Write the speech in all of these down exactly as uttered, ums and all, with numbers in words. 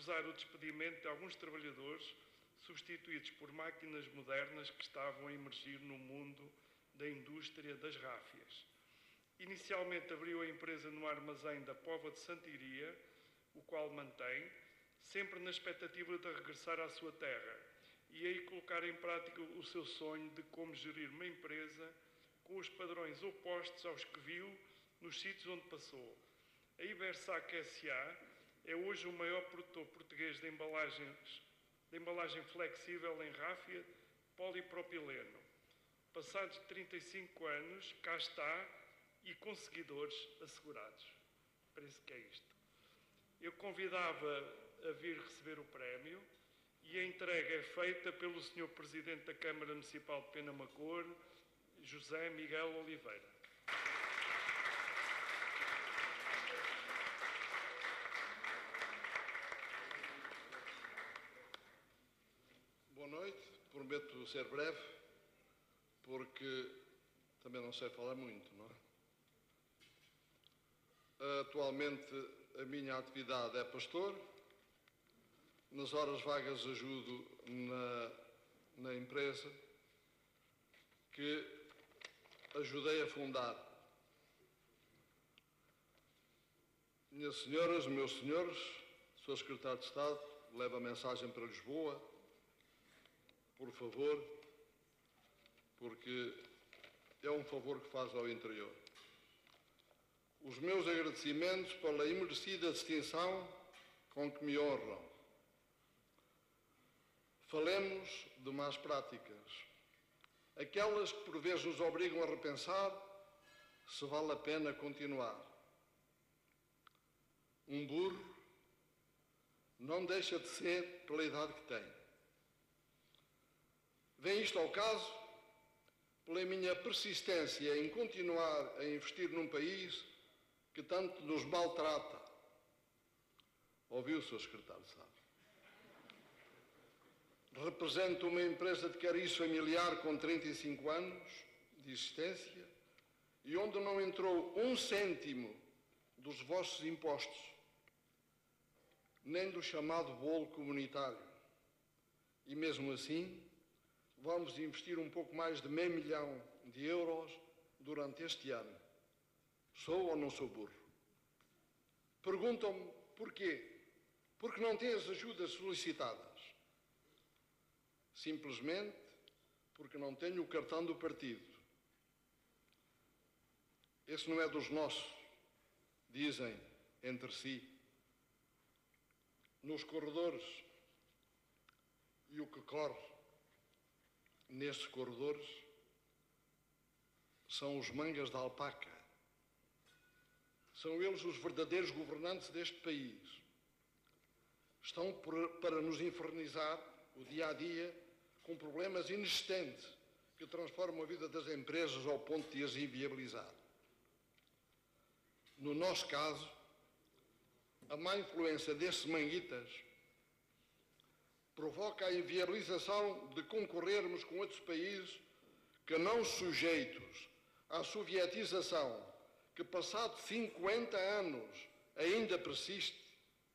recusar o despedimento de alguns trabalhadores substituídos por máquinas modernas que estavam a emergir no mundo da indústria das ráfias. Inicialmente abriu a empresa no armazém da Póvoa de Santiria, o qual mantém, sempre na expectativa de regressar à sua terra e aí colocar em prática o seu sonho de como gerir uma empresa com os padrões opostos aos que viu nos sítios onde passou. A Ibersac S A é hoje o maior produtor português de embalagens, de embalagem flexível em ráfia polipropileno. Passados trinta e cinco anos, cá está, e com seguidores assegurados. Parece que é isto. Eu convidava a vir receber o prémio e a entrega é feita pelo senhor Presidente da Câmara Municipal de Penamacor, José Miguel Oliveira. Boa noite, prometo ser breve, porque também não sei falar muito, não é? Atualmente a minha atividade é pastor, nas horas vagas ajudo na, na empresa que ajudei a fundar. Minhas senhoras, meus senhores, sou secretário de Estado, levo a mensagem para Lisboa, por favor, porque é um favor que faz ao interior. Os meus agradecimentos pela imerecida distinção com que me honram. Falemos de más práticas, aquelas que por vezes nos obrigam a repensar se vale a pena continuar. Um burro não deixa de ser pela idade que tem. Vem isto ao caso pela minha persistência em continuar a investir num país que tanto nos maltrata. Ouviu o senhor secretário de Estado? Represento uma empresa de cariz familiar com trinta e cinco anos de existência e onde não entrou um cêntimo dos vossos impostos, nem do chamado bolo comunitário. E mesmo assim, vamos investir um pouco mais de meio milhão de euros durante este ano. Sou ou não sou burro? Perguntam-me porquê? Porque não tem as ajudas solicitadas. Simplesmente porque não tenho o cartão do partido. Esse não é dos nossos, dizem entre si. Nos corredores, e o que corre nestes corredores são os mangas de alpaca. São eles os verdadeiros governantes deste país. Estão por, para nos infernizar o dia a dia com problemas inexistentes que transformam a vida das empresas ao ponto de as inviabilizar. No nosso caso, a má influência destes manguitas provoca a inviabilização de concorrermos com outros países que, não sujeitos à sovietização, que passados cinquenta anos ainda persiste,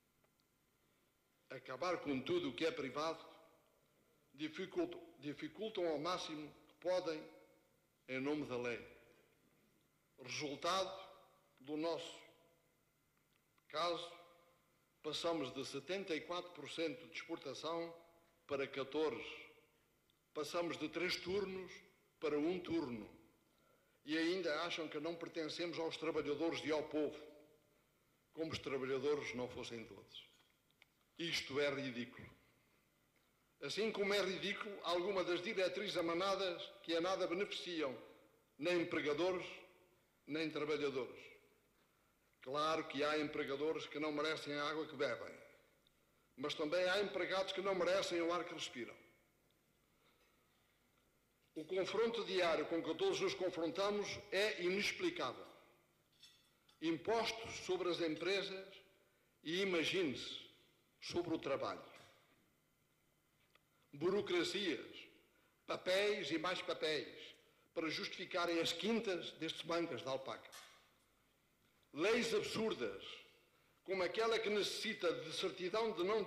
acabar com tudo o que é privado, dificultam, dificultam ao máximo que podem em nome da lei. Resultado do nosso caso, passamos de setenta e quatro por cento de exportação para catorze por cento. Passamos de três turnos para um turno. E ainda acham que não pertencemos aos trabalhadores e ao povo, como os trabalhadores não fossem todos. Isto é ridículo. Assim como é ridículo alguma das diretrizes emanadas que a nada beneficiam nem empregadores, nem trabalhadores. Claro que há empregadores que não merecem a água que bebem, mas também há empregados que não merecem o ar que respiram. O confronto diário com que todos nos confrontamos é inexplicável. Impostos sobre as empresas e, imagine-se, sobre o trabalho. Burocracias, papéis e mais papéis, para justificarem as quintas destes mangas de alpaca. Leis absurdas, como aquela que necessita de certidão de não